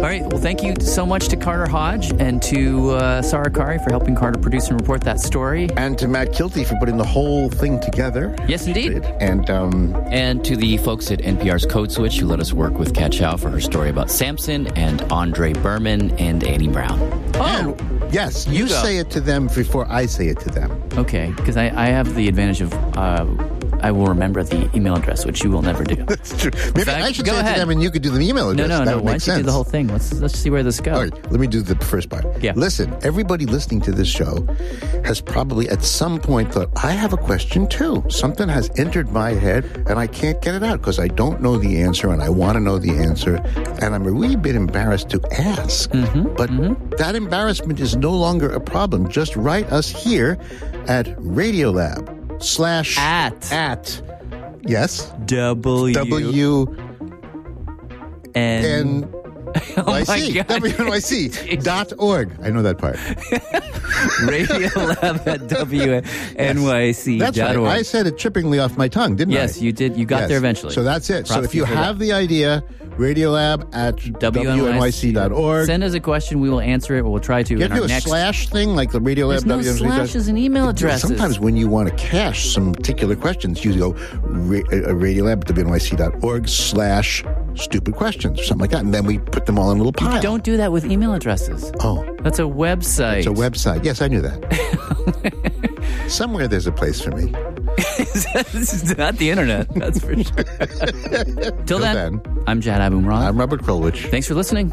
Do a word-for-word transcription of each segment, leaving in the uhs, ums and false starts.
right. Well, thank you so much to Carter Hodge and to uh, Sarah Kari for helping Carter produce and report that story. And to Matt Kilty for putting the whole thing together. Yes, indeed. And um, and to the folks at N P R's Code Switch who let us work with Kat Chow for her story about Samson and Andre Berman and Annie Brown. Oh, and, yes. You, you say it to them before I say it to them. Okay, because I, I have the advantage of uh, I will remember the email address, which you will never do. That's true. Maybe fact, I should say ahead. it to them and you could do the email address. No, no, that no. Would Why make don't you sense. do the whole thing? Let's let's see where this goes. All right, let me do the first part. Yeah. Listen, everybody listening to this show has probably at some point thought, I have a question too. Something has entered my head and I can't get it out because I don't know the answer and I want to know the answer and I'm a wee bit embarrassed to ask. Mm-hmm, but mm-hmm. that embarrassment is no longer a problem. Just write us here at Radiolab slash at at yes W W N. N- Oh Y my C, God. W N Y C dot org. I know that part. Radiolab at W N Y C dot org. That's right. I said it trippingly off my tongue, didn't yes, I? Yes, you did. You got yes. there eventually. So that's it. Props so if you have that. the idea, Radiolab at W N Y C dot org. Send us a question. We will answer it. We'll try to. You have to do a next... slash thing like the Radiolab. There's no W N Y C slashes in email addresses. Sometimes when you want to cache some particular questions, you go ra- uh, Radiolab at W N Y C dot org slash stupid questions or something like that. And then we put them all in a little pile. You don't do that with email addresses. Oh. That's a website. It's a website. Yes, I knew that. Somewhere there's a place for me. This is not the internet, that's for sure. Till, Till then, then, I'm Jad Abumrad. I'm Robert Krulwich. Thanks for listening.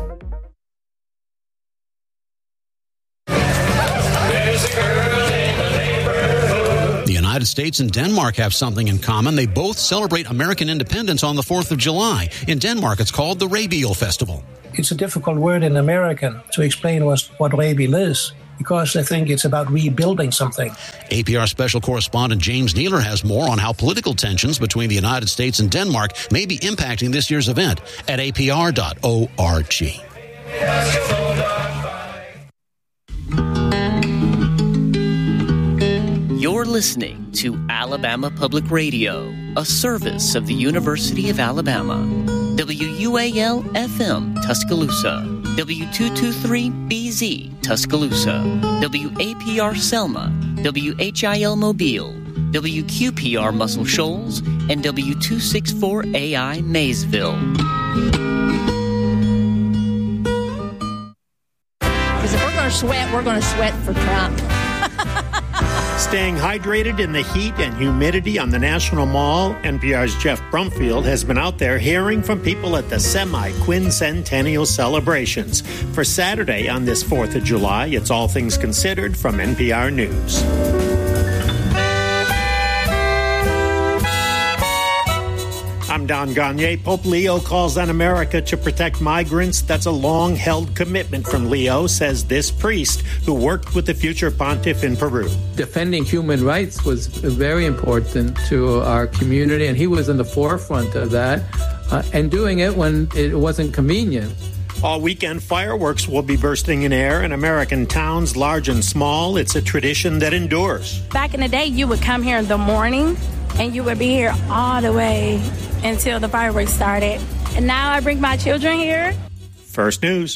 The United States and Denmark have something in common. They both celebrate American independence on the fourth of July. In Denmark, it's called the Rabiel Festival. It's a difficult word in American to explain what, what Rabiel is, because I think it's about rebuilding something. A P R special correspondent James Neeler has more on how political tensions between the United States and Denmark may be impacting this year's event at A P R dot org. You're listening to Alabama Public Radio, a service of the University of Alabama. W U A L F M Tuscaloosa, W two twenty-three B Z Tuscaloosa, W A P R Selma, W H I L Mobile, W Q P R Muscle Shoals, and W two sixty-four A I Maysville. Because if we're going to sweat, we're going to sweat for Trump. Staying hydrated in the heat and humidity on the National Mall, N P R's Jeff Brumfield has been out there hearing from people at the semi-quincentennial celebrations. For Saturday on this fourth of July, it's All Things Considered from N P R News. I'm Don Gagne. Pope Leo calls on America to protect migrants. That's a long-held commitment from Leo, says this priest who worked with the future pontiff in Peru. Defending human rights was very important to our community, and he was in the forefront of that, uh, and doing it when it wasn't convenient. All weekend, fireworks will be bursting in air in American towns, large and small. It's a tradition that endures. Back in the day, you would come here in the morning, and you would be here all the way until the fireworks started. And now I bring my children here. First News.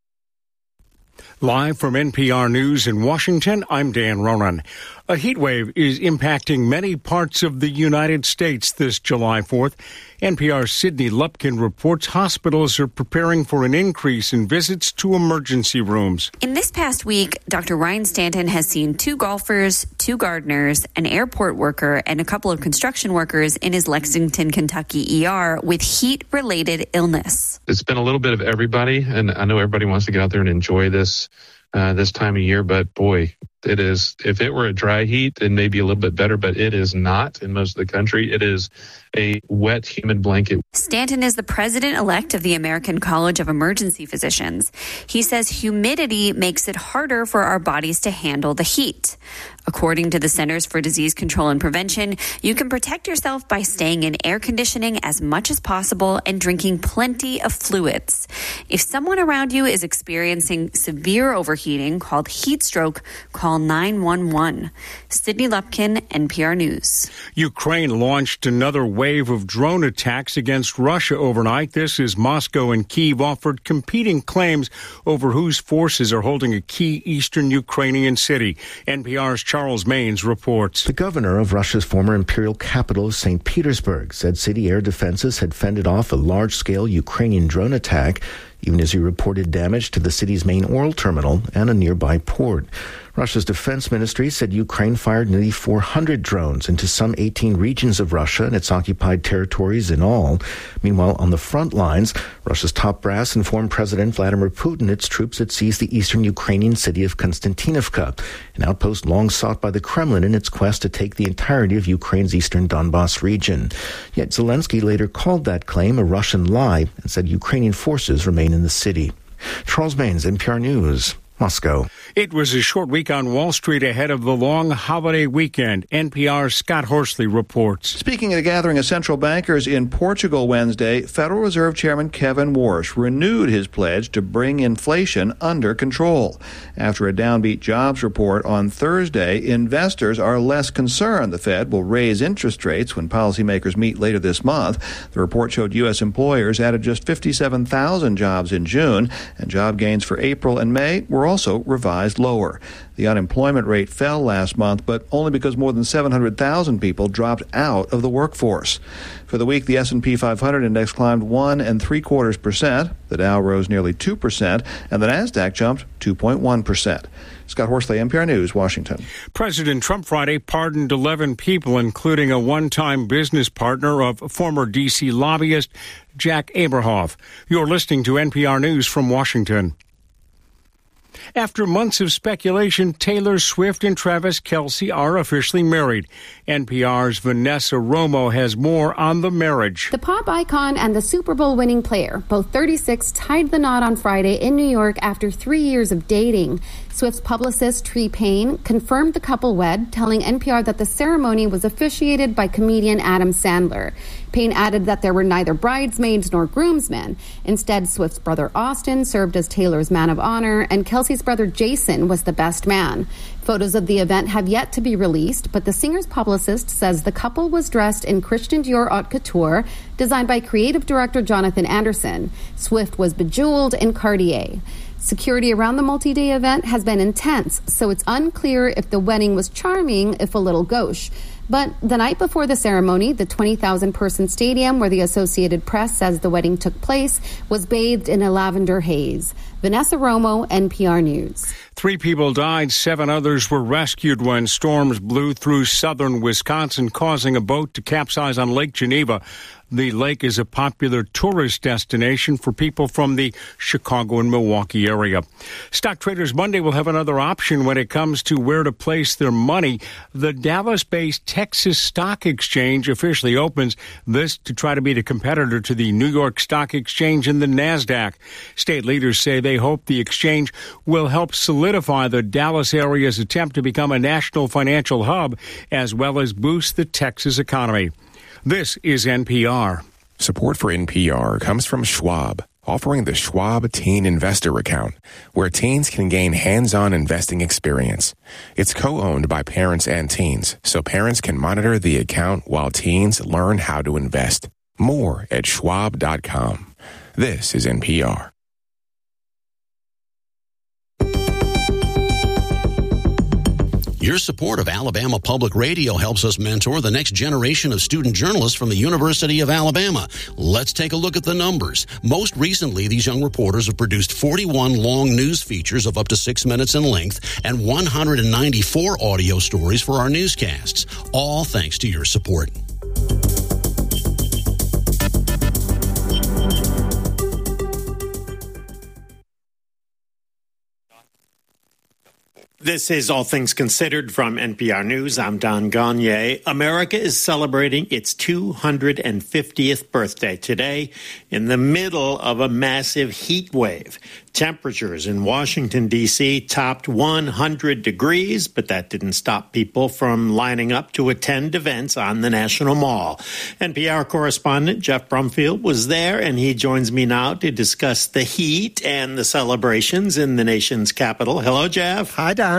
Live from N P R News in Washington, I'm Dan Ronan. A heat wave is impacting many parts of the United States this July fourth. N P R's Sydney Lupkin reports hospitals are preparing for an increase in visits to emergency rooms. In this past week, Doctor Ryan Stanton has seen two golfers, two gardeners, an airport worker, and a couple of construction workers in his Lexington, Kentucky E R with heat-related illness. It's been a little bit of everybody, and I know everybody wants to get out there and enjoy this uh, this time of year, but boy, it is, if it were a dry heat, then maybe a little bit better, but it is not in most of the country. It is a wet, humid blanket. Stanton is the president-elect of the American College of Emergency Physicians. He says humidity makes it harder for our bodies to handle the heat. According to the Centers for Disease Control and Prevention, you can protect yourself by staying in air conditioning as much as possible and drinking plenty of fluids. If someone around you is experiencing severe overheating called heat stroke, call call nine one one. Sydney Lupkin, N P R News. Ukraine launched another wave of drone attacks against Russia overnight. This as Moscow and Kyiv offered competing claims over whose forces are holding a key eastern Ukrainian city. N P R's Charles Maines reports. The governor of Russia's former imperial capital, Saint Petersburg, said city air defenses had fended off a large-scale Ukrainian drone attack, even as he reported damage to the city's main oil terminal and a nearby port. Russia's defense ministry said Ukraine fired nearly four hundred drones into some eighteen regions of Russia and its occupied territories in all. Meanwhile, on the front lines, Russia's top brass informed President Vladimir Putin its troops had seized the eastern Ukrainian city of Konstantinovka, an outpost long sought by the Kremlin in its quest to take the entirety of Ukraine's eastern Donbas region. Yet Zelensky later called that claim a Russian lie and said Ukrainian forces remain in the city. Charles Maines, N P R News, Moscow. It was a short week on Wall Street ahead of the long holiday weekend. N P R's Scott Horsley reports. Speaking at a gathering of central bankers in Portugal Wednesday, Federal Reserve Chairman Kevin Warsh renewed his pledge to bring inflation under control. After a downbeat jobs report on Thursday, investors are less concerned the Fed will raise interest rates when policymakers meet later this month. The report showed U S employers added just fifty-seven thousand jobs in June, and job gains for April and May were also revised lower. The unemployment rate fell last month, but only because more than seven hundred thousand people dropped out of the workforce. For the week, the S and P five hundred index climbed one and three quarters percent. The Dow rose nearly two percent, and the Nasdaq jumped two point one percent. Scott Horsley, N P R News, Washington. President Trump Friday pardoned eleven people, including a one-time business partner of former D C lobbyist Jack Abrahoff. You're listening to N P R News from Washington. After months of speculation, Taylor Swift and Travis Kelce are officially married. N P R's Vanessa Romo has more on the marriage. The pop icon and the Super Bowl winning player, both thirty-six, tied the knot on Friday in New York after three years of dating. Swift's publicist, Tree Payne, confirmed the couple wed, telling N P R that the ceremony was officiated by comedian Adam Sandler. Payne added that there were neither bridesmaids nor groomsmen. Instead, Swift's brother Austin served as Taylor's man of honor, and Kelce's brother Jason was the best man. Photos of the event have yet to be released, but the singer's publicist says the couple was dressed in Christian Dior haute couture, designed by creative director Jonathan Anderson. Swift was bejeweled in Cartier. Security around the multi-day event has been intense, so it's unclear if the wedding was charming, if a little gauche. But the night before the ceremony, the twenty thousand person stadium where the Associated Press says the wedding took place was bathed in a lavender haze. Vanessa Romo, N P R News. Three people died, seven others were rescued when storms blew through southern Wisconsin, causing a boat to capsize on Lake Geneva. The lake is a popular tourist destination for people from the Chicago and Milwaukee area. Stock Traders Monday will have another option when it comes to where to place their money. The Dallas-based Texas Stock Exchange officially opens, this to try to be the competitor to the New York Stock Exchange and the NASDAQ. State leaders say they hope the exchange will help solidify the Dallas area's attempt to become a national financial hub, as well as boost the Texas economy. This is N P R. Support for N P R comes from Schwab, offering the Schwab Teen Investor Account, where teens can gain hands-on investing experience. It's co-owned by parents and teens, so parents can monitor the account while teens learn how to invest. More at schwab dot com. This is N P R. Your support of Alabama Public Radio helps us mentor the next generation of student journalists from the University of Alabama. Let's take a look at the numbers. Most recently, these young reporters have produced forty-one long news features of up to six minutes in length and one hundred ninety-four audio stories for our newscasts, all thanks to your support. This is All Things Considered from N P R News. I'm Don Gagné. America is celebrating its two hundred fiftieth birthday today in the middle of a massive heat wave. Temperatures in Washington, D C topped one hundred degrees, but that didn't stop people from lining up to attend events on the National Mall. N P R correspondent Jeff Brumfield was there, and he joins me now to discuss the heat and the celebrations in the nation's capital. Hello, Jeff. Hi, Don.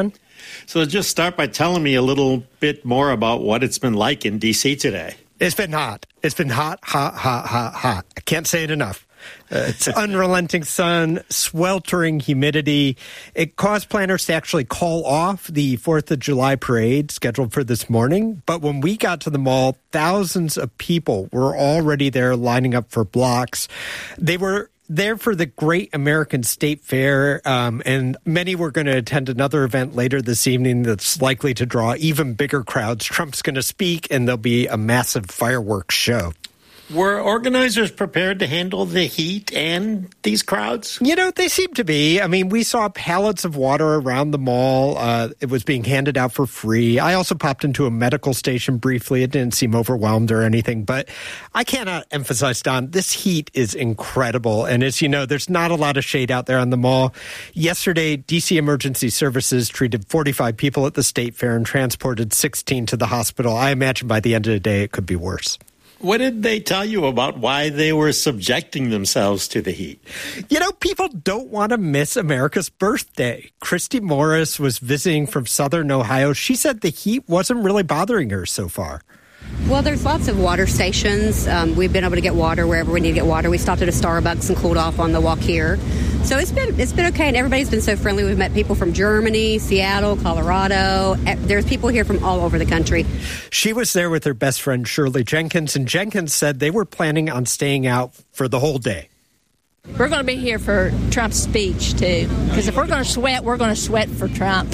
So just start by telling me a little bit more about what it's been like in D C today. It's been hot. It's been hot, hot, hot, hot, hot. I can't say it enough. Uh, it's unrelenting sun, sweltering humidity. It caused planners to actually call off the fourth of July parade scheduled for this morning. But when we got to the mall, thousands of people were already there lining up for blocks. They were there for the Great American State Fair, um, and many were going to attend another event later this evening that's likely to draw even bigger crowds. Trump's going to speak, and there'll be a massive fireworks show. Were organizers prepared to handle the heat and these crowds? You know, they seem to be. I mean, we saw pallets of water around the mall. Uh, it was being handed out for free. I also popped into a medical station briefly. It didn't seem overwhelmed or anything. But I cannot emphasize, Don, this heat is incredible. And as you know, there's not a lot of shade out there on the mall. Yesterday, D C Emergency Services treated forty-five people at the State Fair and transported sixteen to the hospital. I imagine by the end of the day, it could be worse. What did they tell you about why they were subjecting themselves to the heat? You know, people don't want to miss America's birthday. Christy Morris was visiting from Southern Ohio. She said the heat wasn't really bothering her so far. Well, there's lots of water stations. Um, we've been able to get water wherever we need to get water. We stopped at a Starbucks and cooled off on the walk here. So it's been it's been okay, and everybody's been so friendly. We've met people from Germany, Seattle, Colorado. There's people here from all over the country. She was there with her best friend, Shirley Jenkins, and Jenkins said they were planning on staying out for the whole day. We're going to be here for Trump's speech, too, because if we're going to sweat, we're going to sweat for Trump.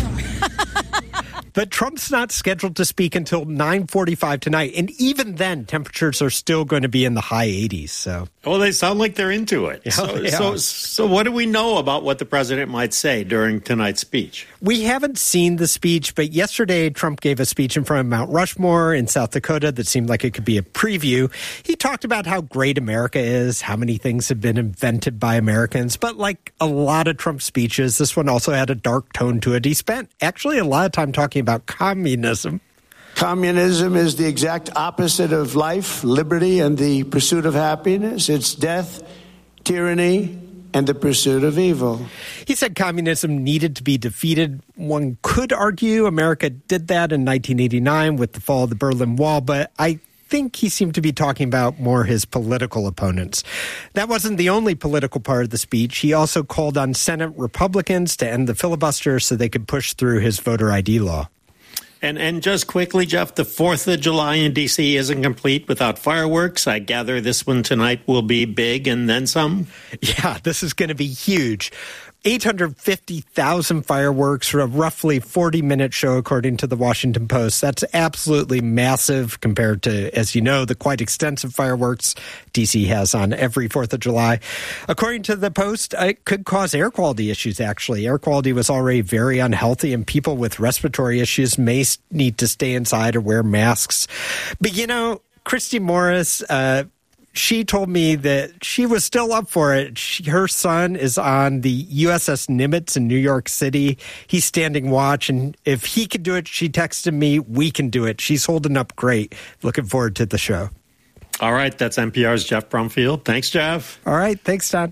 But Trump's not scheduled to speak until nine forty-five tonight. And even then, temperatures are still going to be in the high eighties. So, well, they sound like they're into it. Yeah, so, yeah. so, so what do we know about what the president might say during tonight's speech? We haven't seen the speech, but yesterday Trump gave a speech in front of Mount Rushmore in South Dakota that seemed like it could be a preview. He talked about how great America is, how many things have been invented by Americans. But like a lot of Trump speeches, this one also had a dark tone to it. He spent actually a lot of time talking about communism. Communism is the exact opposite of life, liberty, and the pursuit of happiness. It's death, tyranny, and the pursuit of evil. He said communism needed to be defeated. One could argue America did that in nineteen eighty-nine with the fall of the Berlin Wall, but I think he seemed to be talking about more his political opponents. That wasn't the only political part of the speech. He also called on Senate Republicans to end the filibuster so they could push through his voter I D law. And and just quickly, Jeff, the fourth of July in D C isn't complete without fireworks. I gather this one tonight will be big and then some? Yeah, this is going to be huge. eight hundred fifty thousand fireworks for a roughly forty-minute show, according to the Washington Post. That's absolutely massive compared to, as you know, the quite extensive fireworks D C has on every fourth of July. According to the Post, it could cause air quality issues, actually. Air quality was already very unhealthy, and people with respiratory issues may need to stay inside or wear masks. But, you know, Christy Morris, uh, she told me that she was still up for it. She, her son is on the U S S Nimitz in New York City. He's standing watch, and if he can do it, she texted me, we can do it. She's holding up great. Looking forward to the show. All right, that's N P R's Jeff Brumfield. Thanks, Jeff. All right, thanks, Don.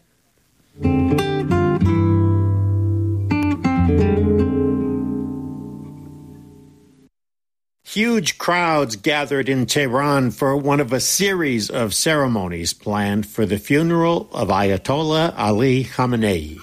Huge crowds gathered in Tehran for one of a series of ceremonies planned for the funeral of Ayatollah Ali Khamenei.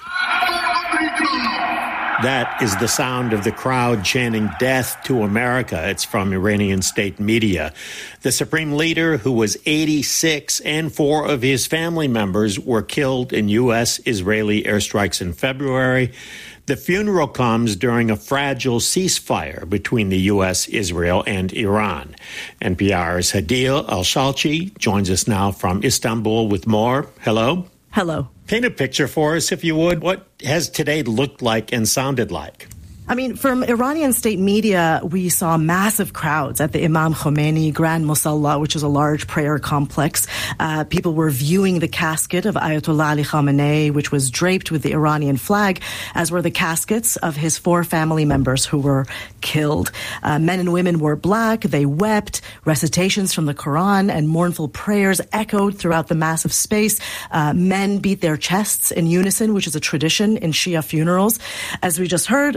That is the sound of the crowd chanting "Death to America." It's from Iranian state media. The supreme leader, who was eighty-six, and four of his family members were killed in U S Israeli airstrikes in February. The funeral comes during a fragile ceasefire between the U S, Israel, and Iran. N P R's Hadeel Al-Shalchi joins us now from Istanbul with more. Hello. Hello. Paint a picture for us, if you would. What has today looked like and sounded like? I mean, from Iranian state media, we saw massive crowds at the Imam Khomeini Grand Musalla, which is a large prayer complex. Uh, people were viewing the casket of Ayatollah Ali Khamenei, which was draped with the Iranian flag, as were the caskets of his four family members who were killed. Uh, men and women wore black. They wept. Recitations from the Quran and mournful prayers echoed throughout the massive space. Uh, men beat their chests in unison, which is a tradition in Shia funerals. As we just heard, there were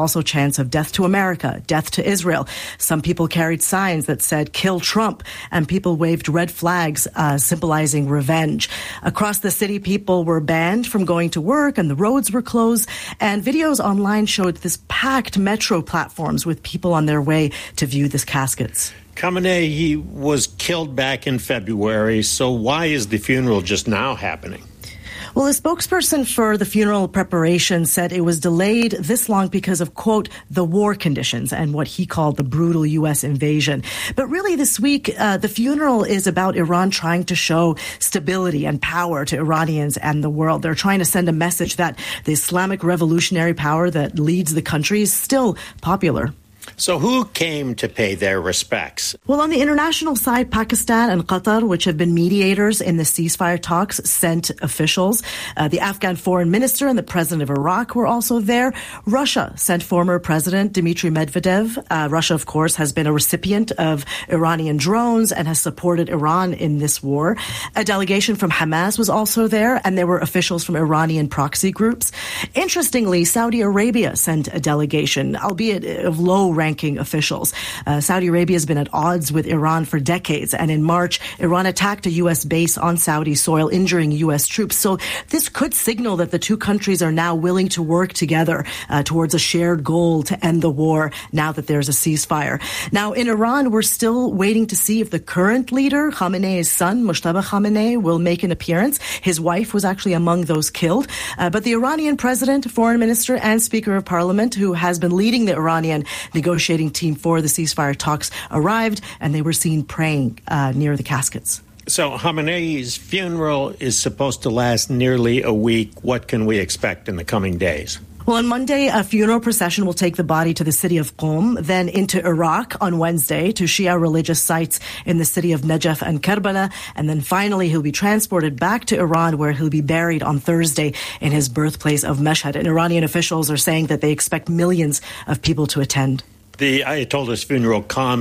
also chants of death to America, death to Israel. Some people carried signs that said kill Trump, and people waved red flags uh, symbolizing revenge. Across the city, people were banned from going to work and the roads were closed, and videos online showed this packed metro platforms with people on their way to view the caskets. Khamenei, he was killed back in February, so why is the funeral just now happening? Well, a spokesperson for the funeral preparation said it was delayed this long because of, quote, the war conditions and what he called the brutal U S invasion. But really this week, uh, the funeral is about Iran trying to show stability and power to Iranians and the world. They're trying to send a message that the Islamic revolutionary power that leads the country is still popular. So who came to pay their respects? Well, on the international side, Pakistan and Qatar, which have been mediators in the ceasefire talks, sent officials. Uh, the Afghan foreign minister and the president of Iraq were also there. Russia sent former President Dmitry Medvedev. Uh, Russia, of course, has been a recipient of Iranian drones and has supported Iran in this war. A delegation from Hamas was also there, and there were officials from Iranian proxy groups. Interestingly, Saudi Arabia sent a delegation, albeit of low ranking officials. Uh, Saudi Arabia has been at odds with Iran for decades, and in March, Iran attacked a U S base on Saudi soil, injuring U S troops. So this could signal that the two countries are now willing to work together uh, towards a shared goal to end the war now that there's a ceasefire. Now, in Iran, we're still waiting to see if the current leader, Khamenei's son, Mojtaba Khamenei, will make an appearance. His wife was actually among those killed. Uh, but the Iranian president, foreign minister, and speaker of parliament, who has been leading the Iranian negotiating team for the ceasefire talks, arrived, and they were seen praying uh, near the caskets. So Khamenei's funeral is supposed to last nearly a week. What can we expect in the coming days? Well, on Monday, a funeral procession will take the body to the city of Qom, then into Iraq on Wednesday to Shia religious sites in the city of Najaf and Karbala, and then finally he'll be transported back to Iran, where he'll be buried on Thursday in his birthplace of Mashhad. And Iranian officials are saying that they expect millions of people to attend. The Ayatollah's funeral comes